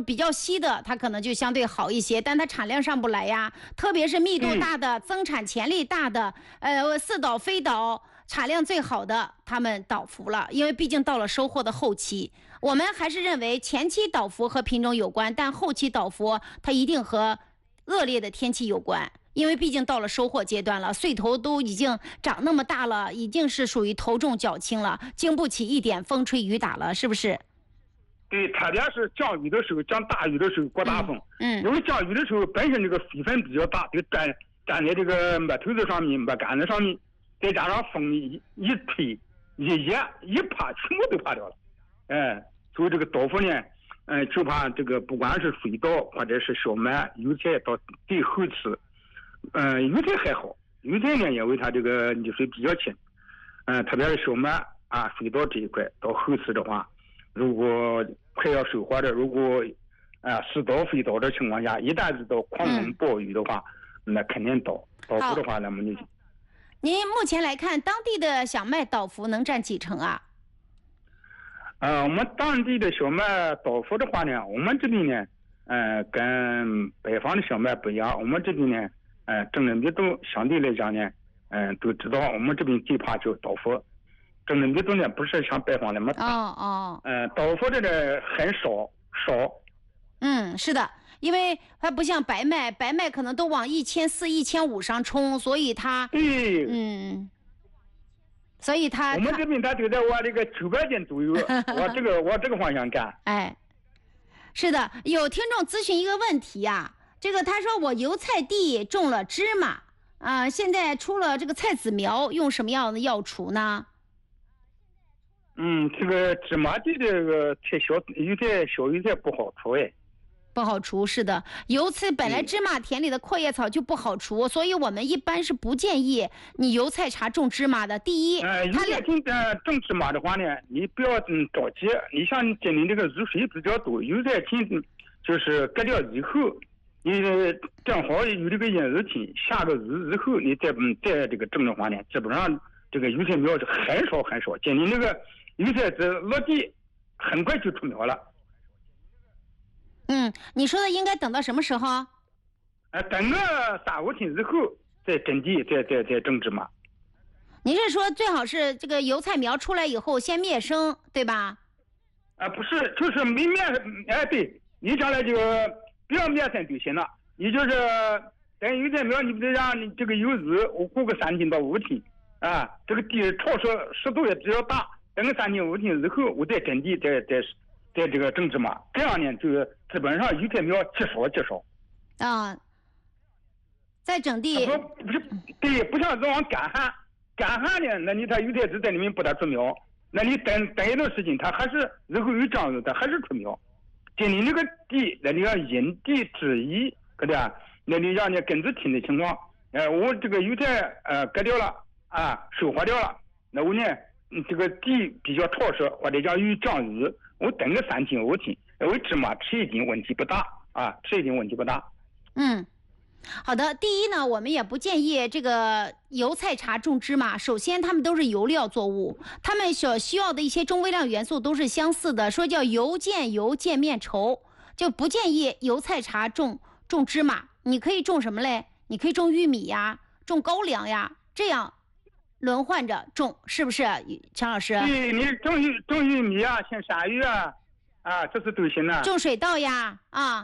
比较稀的，它可能就相对好一些，但它产量上不来呀。特别是密度大的、增产潜力大的，四倒飞倒产量最好的，他们倒伏了，因为毕竟到了收获的后期。我们还是认为前期倒伏和品种有关，但后期倒伏它一定和恶劣的天气有关。因为毕竟到了收获阶段了，穗头都已经长那么大了，已经是属于头重脚轻了，经不起一点风吹雨打了，是不是？ 对，特别是降雨的时候，降大雨的时候刮大风，因为降雨的时候本身这个水分比较大，就粘在这个麦头子上面、麦秆子上面，再加上风一吹一压一趴，全部都趴掉了。所以这个倒伏呢，就怕这个不管是水稻或者是小麦、油菜到最后期。油菜还好，油菜呢，因为它这个泥水比较轻，特别是小麦啊、水稻这一块，到后期的话，如果快要收获的，如果适倒飞倒的情况下，一旦遇到狂风暴雨的话，那肯定倒伏的话，那么就。 您目前来看，当地的小麦倒伏能占几成啊？ 我们当地的小麦倒伏的话呢，我们这边呢，跟北方的小麦不一样，我们这边呢。整的密度相对来讲呢，都知道我们这边最怕就倒伏，整的密度呢不是像北方那么大。倒伏的呢很少。 是的，因为它不像白麦可能都往1400、1500上冲，所以它所以它我们这边它就在往这个900斤左右，往这个方向干。 是的，有听众咨询一个问题啊。这个他说我油菜地种了芝麻现在出了这个菜籽苗，用什么样的药除呢？ 这个芝麻地这个小油菜不好除不好除，是的，油菜本来芝麻田里的阔叶草就不好除，所以我们一般是不建议你油菜茶种芝麻的。第一， 油菜种芝麻的话呢，你不要着急，你像今年这个雨水比较多，油菜田就是割掉以后。你正好有这个阴雨天，下个雨以后，你再这个种的话呢，基本上这个油菜苗是很少。今年这个油菜籽落地很快就出苗了。 你说的应该等到什么时候？ 等个3-5天以后再耕地，再种芝麻。 您是说最好是这个油菜苗出来以后先灭生，对吧？ 不是，就是没灭。对，你将来就。不要灭生就行了，你就是等油菜苗，你不得让你这个有雨，我过个3天到5天这个地潮湿度也比较大，等个3天5天以后，我再耕地，再这个种芝麻，这样呢，就基本上油菜苗极少。 再整地。 对，不像这种干旱呢，那你它油菜籽在里面不得出苗，那你等一段时间，它还是日后有降雨，它还是出苗。今年这个地，那你要因地制宜，那你让你根据天的情况，我这个油菜割掉了收获掉了，那我呢这个地比较潮湿或者讲有降雨，我等个3天5天，我芝麻吃一斤问题不大。 好的，第一呢，我们也不建议这个油菜茶种芝麻。首先，它们都是油料作物，它们所需要的一些中微量元素都是相似的，说叫油见油，见面稠，就不建议油菜茶种芝麻。你可以种什么嘞？你可以种玉米呀，种高粱呀，这样轮换着种，是不是，强老师？ 对，你种玉米啊，像山芋这是都行的。 种水稻呀，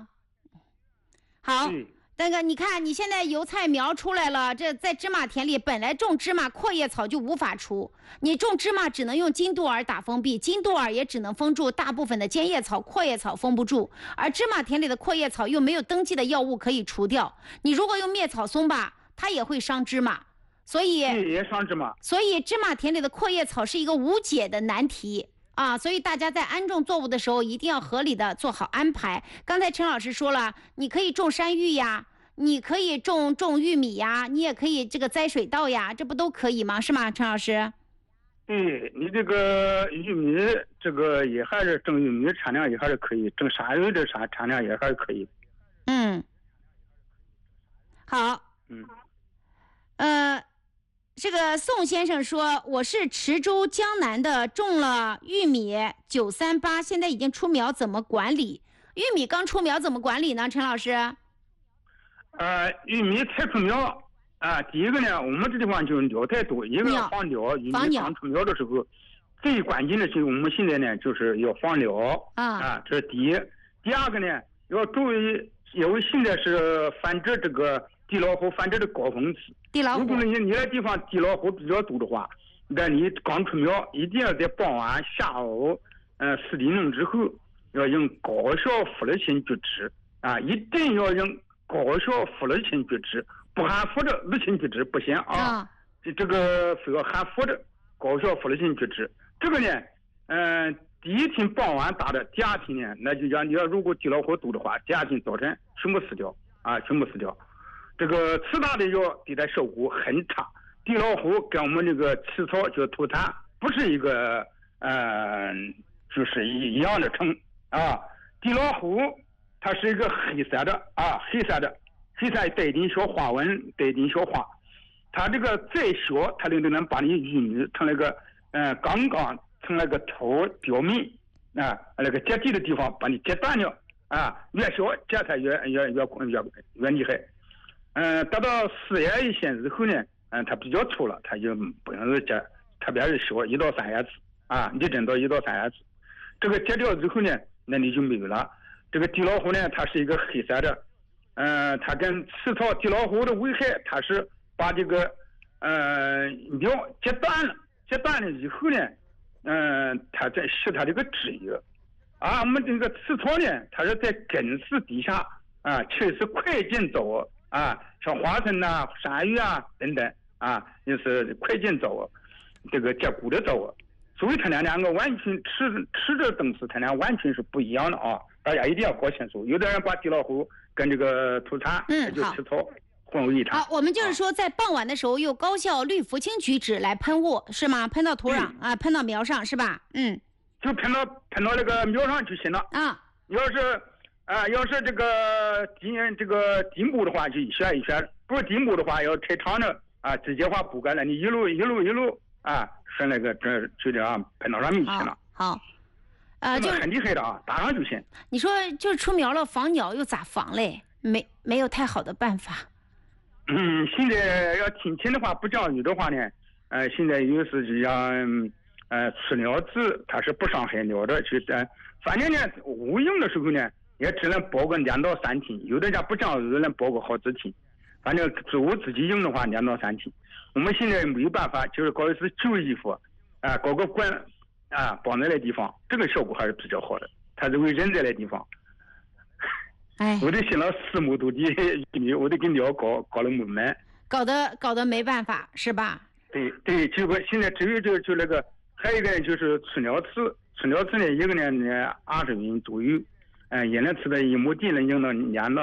好。那个，你看你现在油菜苗出来了，这在芝麻田里本来种芝麻阔叶草就无法除，你种芝麻只能用金杜尔打封闭，金杜尔也只能封住大部分的尖叶草，阔叶草封不住，而芝麻田里的阔叶草又没有登记的药物可以除掉，你如果用灭草松吧，它也会伤芝麻，所以也伤芝麻， 所以芝麻田里的阔叶草是一个无解的难题。所以大家在安种作物的时候一定要合理的做好安排。刚才陈老师说了，你可以种山芋呀，你可以种玉米呀，你也可以这个栽水稻呀，这不都可以吗？是吗，陈老师？ 对，你这个玉米这个也还是种玉米产量也还是可以，种山芋的产量也还是可以。 好。这个宋先生说，我是池州江南的，种了玉米938，现在已经出苗，怎么管理？ 玉米刚出苗怎么管理呢？陈老师？ 玉米才出苗啊，第一个呢，我们这地方就鸟太多，一个要防鸟，玉米刚出苗的时候，最关键的是我们现在呢就是要防鸟这是第一。第二个呢，要注意，因为现在是繁殖这个地老虎繁殖的高峰期。如果你那地方地老虎比较多的话，那你刚出苗一定要在傍晚下午4点钟之后要用高效辅助性绝植啊，一定要用高效辅助性绝植，不含氟的日性绝植不行啊。这个非要含氟的高效辅助性绝植。这个呢，第一天傍晚打的，第二天呢，那就讲你要如果地老虎多的话，第二天早晨全部死掉啊，全部死掉。这个吃大的药对它效果很差。地老虎跟我们这个吃草就吐痰不是一个就是一样的称啊。地老虎它是一个黑色的啊，黑色带一点小花纹，带一点小花。它这个再小，它都能把你玉米从那个刚刚从那个头表面啊那个接地的地方把你截断了啊，越小截它越厉害。达到4月1线之后呢，它比较粗了，它就不用是截，特别是小1到3月次啊，你整到1到3月次，这个截掉之后呢，那你就没有了。这个地老虎呢，它是一个黑色的，它跟吃草地老虎的危害，它是把这个苗截断了以后呢，它在吸它这个汁液啊，我们这个吃草呢，它是在根丝底下啊，确实快进走啊，像花生呐、山芋啊等等啊，就是快进走这个结果的走，所以它俩两个完全吃的东西，它俩完全是不一样的啊，大家一定要搞清楚。有的人把地老虎跟这个土产就吃草混为一谈。 好，我们就是说在傍晚的时候用高效氯氟氢菊酯来喷雾是吗？喷到土壤啊，喷到苗上是吧？ 就喷到那个苗上就行了啊。要是这个底部的话就一圈一圈，不是底部的话要太长的啊，直接话补干了，你一路啊，顺那个就这样喷到上面去了。 好， 就是很厉害的啊，打上就行。 你说就是出苗了，防鸟又咋防嘞？没有太好的办法。 现在要天晴的话，不降雨的话呢，现在有时就像吃鸟子，它是不伤害鸟的，就是反正呢，无用的时候呢。也只能包个2到3天，有的家不降雨能包个好几天，反正植物自己用的话2到3天。我们现在没有办法，就是搞一次旧衣服，搞个管绑在那地方，这个效果还是比较好的。它就会扔在那地方。我得寻了4亩多地玉米，我得给鸟搞了没门， 搞得没办法是吧？ 对，结果现在只有就那个，还有一个呢就是吃鸟刺呢，一个呢20元左右。也能吃到1亩地能用到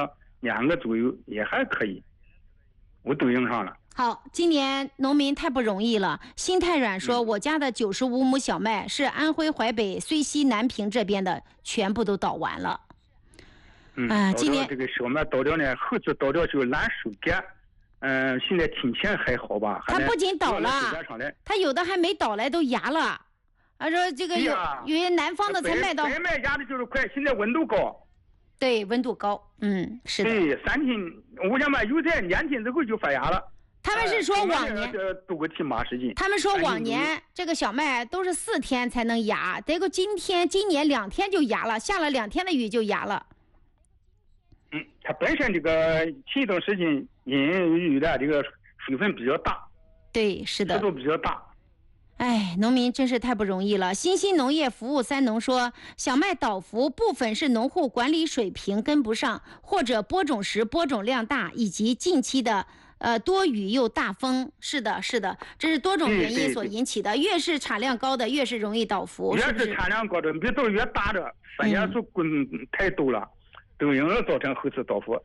2个左右，也还可以，我都用上了。 好，今年农民太不容易了。心太软说，我家的95亩小麦是安徽淮北睢溪南平这边的，全部都倒完了。今年这个小麦倒掉呢，后次倒掉就难收割。现在天气还好吧？ 它不仅倒了，它有的还没倒来都芽了。说这个有些南方的才卖到， 白麦压的就是快，现在温度高。 对，温度高，是的。 对，3天，我想把油菜2天之后就发芽了。 他们是说往年多个天马时间。 他们说往年这个小麦都是4天才能芽，结果今年2天就芽了，下了2天的雨就芽了。 它本身这个前一段时间阴雨的这个水分比较大。 对，是的。 湿度比较大。 农民真是太不容易了。新兴农业服务3农说，小麦倒伏部分是农户管理水平跟不上，或者播种时播种量大，以及近期的多雨又大风。是的，这是多种原因所引起的。越是产量高的，越是容易倒伏。 越是产量高的，密度越大的，分元素太多了，都容易造成后次倒伏。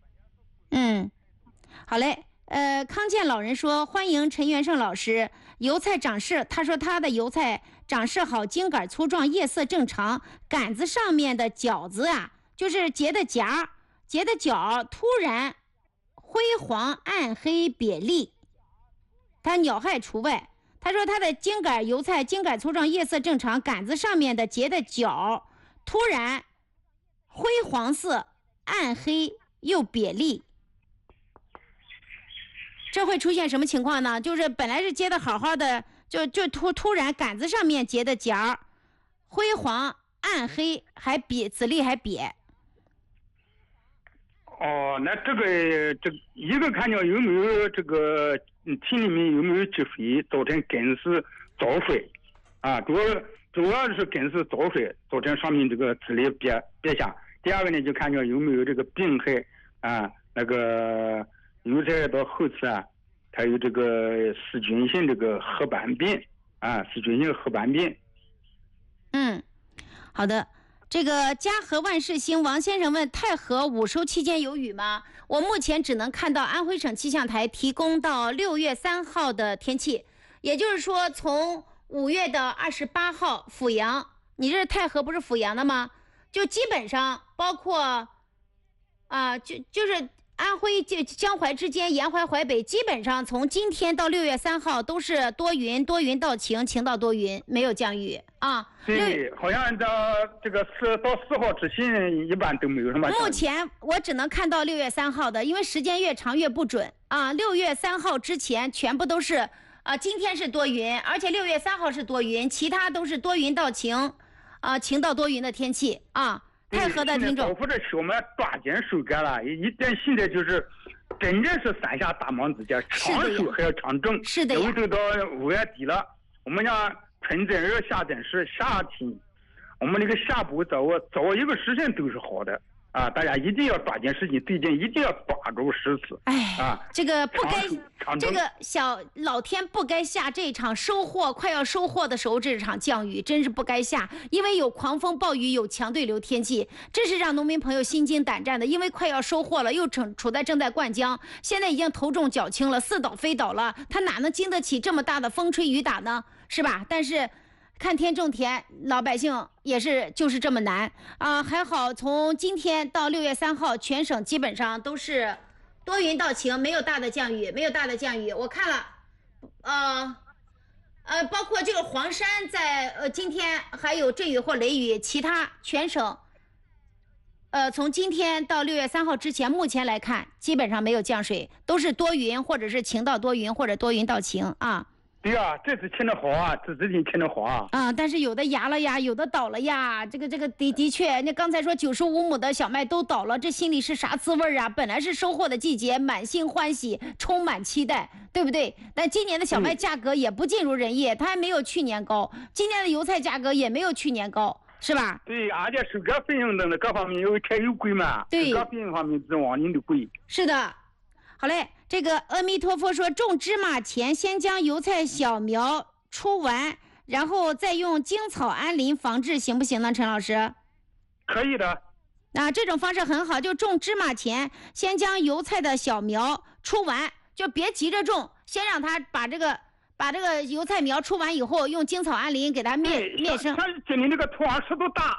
好嘞。康健老人说，欢迎陈元胜老师。油菜长势，他说他的油菜长势好，茎杆粗壮，叶色正常，杆子上面的角子就是结的角突然灰黄暗黑瘪粒，它鸟害除外。他说他的油菜茎杆粗壮，叶色正常，杆子上面的结的角突然灰黄色、暗黑又瘪粒。这会出现什么情况呢？就是本来是结的好好的，就突然杆子上面结的荚，灰黄、暗黑，还瘪，籽粒还瘪。 哦，那这一个看见有没有这个体里面有没有积水，造成根是早衰啊，主要是根是早衰，造成上面这个籽粒瘪下。第二个呢，就看见有没有这个病害啊，那个油菜到后期啊，它有这个细菌性这个褐斑病啊，细菌性褐斑病。 好的。这个家和万事兴王先生问：太和午收期间有雨吗？我目前只能看到安徽省气象台提供到6月3号的天气，也就是说从5月的28号阜阳，你这是太和不是阜阳的吗？就基本上包括就是安徽江淮之间，沿淮淮北，基本上从今天到6月3号都是多云到晴，晴到多云，没有降雨啊。 对，好像到4号之前一般都没有什么。 目前我只能看到6月3号的，因为时间越长越不准啊。6月3号之前全部都是今天是多云，而且6月3号是多云，其他都是多云到晴，晴到多云的天气啊。太和的听众， 保护这小麦抓紧收割了，现在就是真正是三下大忙之间，长收还要长整。 是的呀。 因为都到5月底了，我们讲春真热夏真实，夏天我们这个下步早一个时辰都是好的啊！大家一定要抓紧时间，最近一定要抓住时次。 这个不该，这个老天不该下这场快要收获的时候这场降雨，真是不该下，因为有狂风暴雨，有强对流天气，这是让农民朋友心惊胆战的。因为快要收获了，又处在正在灌浆，现在已经头重脚轻了，似倒非倒了，他哪能经得起这么大的风吹雨打呢？是吧？但是看天种田，老百姓也是就是这么难啊！还好，从今天到6月3号，全省基本上都是多云到晴，没有大的降雨，我看了，包括这个黄山在今天还有阵雨或雷雨，其他全省，从今天到6月3号之前，目前来看基本上没有降水，都是多云或者是晴到多云或者多云到晴啊。 对啊，这次天的好啊，这几天天的好啊。 但是有的芽了呀，有的倒了呀。这个的确，那刚才说95亩的小麦都倒了，这心里是啥滋味啊？本来是收获的季节，满心欢喜，充满期待，对不对？但今年的小麦价格也不尽如人意，它还没有去年高。今年的油菜价格也没有去年高，是吧？ 对，而且收割费用等等各方面又贵嘛。 对， 收割费用方面比往年都贵。 是的。好嘞，这个阿弥陀佛说，种芝麻前先将油菜小苗出完，然后再用精草安林防治，行不行呢？陈老师？ 可以的。 这种方式很好，就种芝麻前先将油菜的小苗出完，就别急着种，先让它把这个油菜苗出完以后，用精草安林给它灭生。 像今年这个土壤湿度大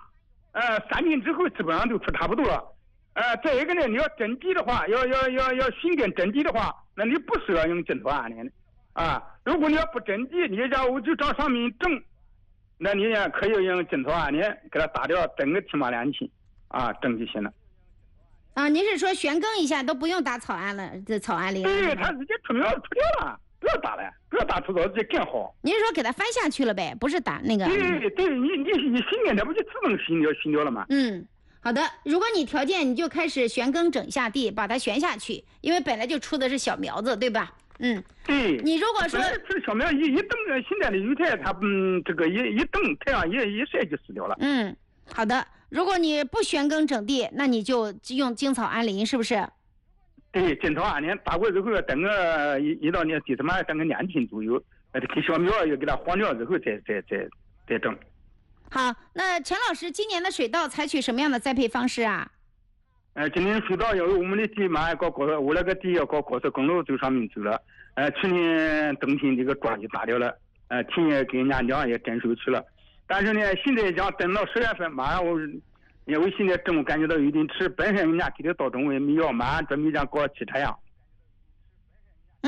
，3天之后基本上都出差不多了。再一个呢，你要整地的话，要新根整地的话，那你不需要用精草安林的啊。如果你要不整地，你家我就照上面种，那你也可以用精草安林给它打掉，整个起码2天啊，整就行了。 您是说旋耕一下都不用打草安了？这草安林？ 对，它直接出苗出掉了，不要打了，不要打除草剂更好。 您是说给它翻下去了呗？不是打那个？ 对，你新根它不就自动新掉了吗？ 好的，如果你条件，你就开始旋耕整下地，把它旋下去，因为本来就出的是小苗子，对吧？ 对。 你如果说这小苗一动，现在的油菜它这个一动，太阳一晒就死掉了。 好的，如果你不旋耕整地，那你就用精草安林，是不是？ 对，精草安林打过之后，等个一到年最起码等个2天左右，给小苗要给它黄掉之后再整。 好，那陈老师，今年的水稻采取什么样的栽培方式啊？ 今年水稻因为我们的地马上搞我那个地要搞高速公路走上面走了。去年冬天这个庄就打掉了，前年给人家娘也征收去了。但是呢，现在讲等到10月份，马上因为现在种感觉到有点迟，本身人家给的稻种我也没要，马上准备讲搞起太阳。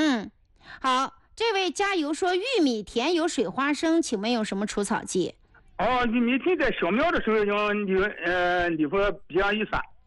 好，这位加油说玉米田有水花生，请问有什么除草剂？ 哦，你每天在小苗的时候用你说比上一算。